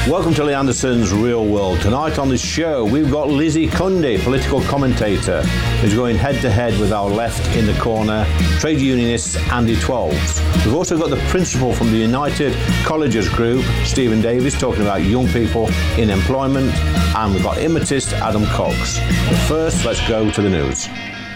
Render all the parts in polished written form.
Welcome to Lee Anderson's Real World. Tonight on the show, we've got Lizzie Cundy, political commentator, who's going head-to-head with our left in the corner, trade unionist Andy Twelves. We've also got the principal from the United Colleges Group, Stephen Davis, talking about young people in employment, and we've got hypnotist Adam Cox. But first, let's go to the news.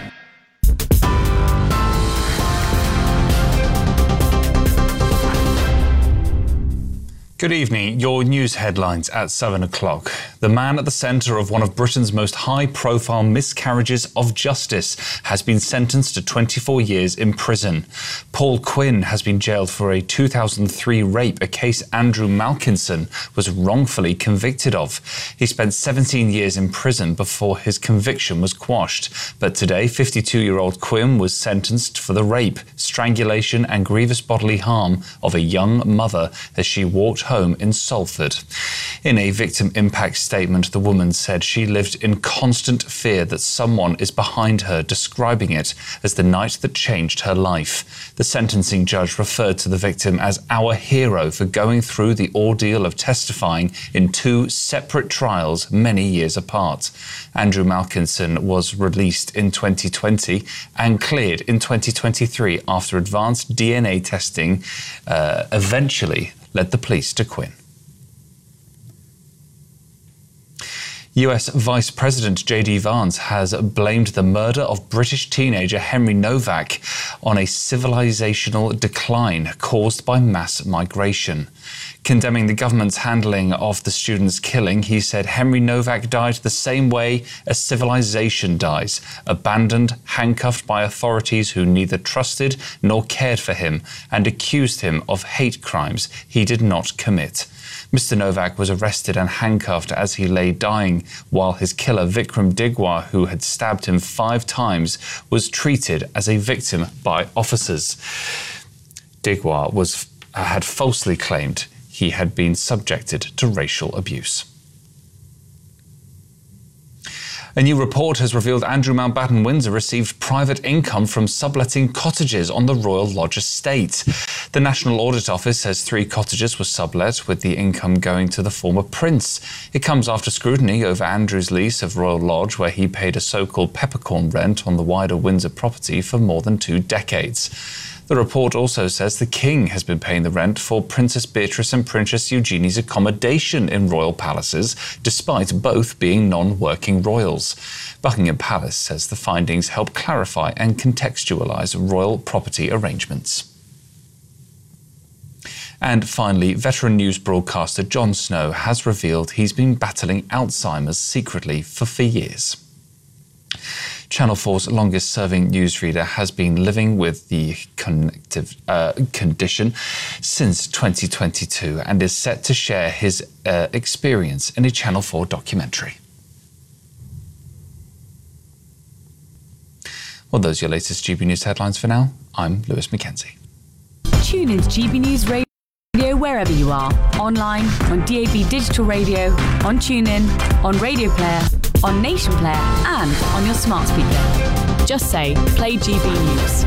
Good evening. Your news headlines at 7 o'clock. The man at the centre of one of Britain's most high-profile miscarriages of justice has been sentenced to 24 years in prison. Paul Quinn has been jailed for a 2003 rape, a case Andrew Malkinson was wrongfully convicted of. He spent 17 years in prison before his conviction was quashed. But today, 52-year-old Quinn was sentenced for the rape, strangulation and grievous bodily harm of a young mother as she walked home in Salford. In a victim impact statement, the woman said she lived in constant fear that someone is behind her, describing it as the night that changed her life. The sentencing judge referred to the victim as our hero for going through the ordeal of testifying in two separate trials many years apart. Andrew Malkinson was released in 2020 and cleared in 2023 after advanced DNA testing eventually led the police to Quinn. US Vice President J.D. Vance has blamed the murder of British teenager Henry Novak on a civilizational decline caused by mass migration. Condemning the government's handling of the student's killing, he said Henry Novak died the same way a civilization dies, abandoned, handcuffed by authorities who neither trusted nor cared for him and accused him of hate crimes he did not commit. Mr. Novak was arrested and handcuffed as he lay dying, while his killer Vikram Digwa, who had stabbed him 5 times, was treated as a victim by officers. Digwa had falsely claimed he had been subjected to racial abuse. A new report has revealed Andrew Mountbatten Windsor received private income from subletting cottages on the Royal Lodge estate. The National Audit Office says 3 cottages were sublet, with the income going to the former prince. It comes after scrutiny over Andrew's lease of Royal Lodge, where he paid a so-called peppercorn rent on the wider Windsor property for more than 2 decades. The report also says the King has been paying the rent for Princess Beatrice and Princess Eugenie's accommodation in royal palaces, despite both being non-working royals. Buckingham Palace says the findings help clarify and contextualise royal property arrangements. And finally, veteran news broadcaster Jon Snow has revealed he's been battling Alzheimer's secretly for years. Channel 4's longest-serving newsreader has been living with the connective condition since 2022 and is set to share his experience in a Channel 4 documentary. Well, those are your latest GB News headlines for now. I'm Lewis Mackenzie. Tune in to GB News Radio wherever you are, online, on DAB digital radio, on TuneIn, on Radio Player, on Nation Player and on your smart speaker. Just say, play GB News.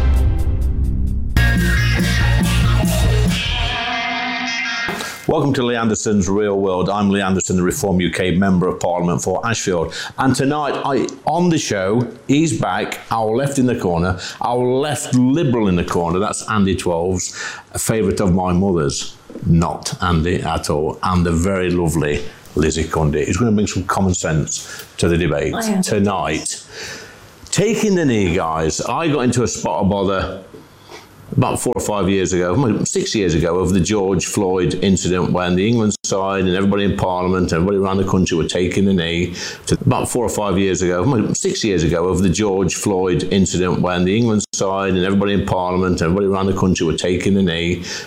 Welcome to Lee Anderson's Real World. I'm Lee Anderson, the Reform UK Member of Parliament for Ashfield. And tonight, on the show, he's back, our left in the corner, our left Liberal in the corner, that's Andy Twelves, a favourite of my mother's, not Andy at all, and the very lovely Lizzie Cundy. He's going to bring some common sense to the debate tonight. Taking the knee, guys. I got into a spot of bother about 4 or 5 years ago, 6 years ago, of the George Floyd incident when the England side and everybody in Parliament, everybody around the country were taking the knee. About 4 or 5 years ago, 6 years ago, of the George Floyd incident when the England side and everybody in Parliament, everybody around the country were taking the knee